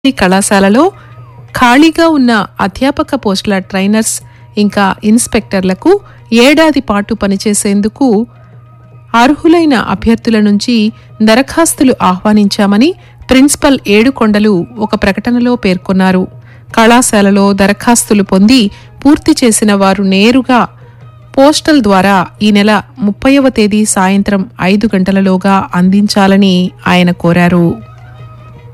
ఈ కళాశాలలో ఖాళీగా ఉన్న అధ్యాపక పోస్టుల ట్రైనర్స్ ఇంకా ఇన్స్పెక్టర్లకు ఏడాది పాటు పనిచేసేందుకు అర్హులైన అభ్యర్థుల నుంచి దరఖాస్తులు ఆహ్వానించామని ప్రిన్సిపల్ ఏడుకొండలు ఒక ప్రకటనలో పేర్కొన్నారు. కళాశాలలో దరఖాస్తులు పొంది పూర్తి చేసిన వారు నేరుగా పోస్టల్ ద్వారా ఈ నెల 30వ తేదీ సాయంత్రం 5 గంటలలోగా అందించాలని ఆయన కోరారు.